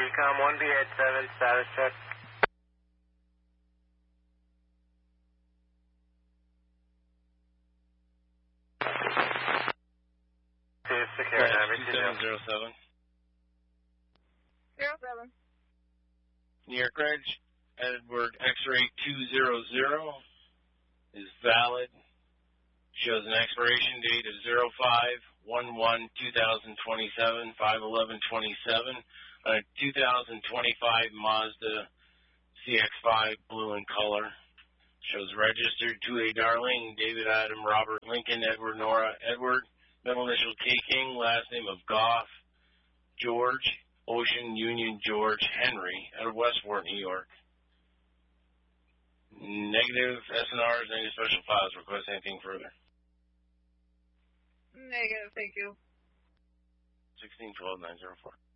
Recom 1B87, status check. Secure, 2707. 07. New York Reg, Edward X-ray 200 is valid. Shows an expiration date of 05/11/2027, 5/11/27, on a 2025 Mazda CX-5 blue in color. Shows registered to a Darlene, David Adam, Robert Lincoln, Edward Nora, Edward, middle initial K. King, last name of Goff, George, Ocean Union George Henry, out of Westport, New York. Negative SNRs, negative special files. Request anything further? Negative, thank you. 1612-904.